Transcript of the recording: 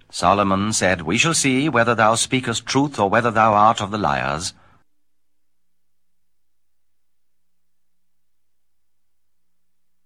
Solomon said, We shall see whether thou speakest truth or whether thou art of the liars.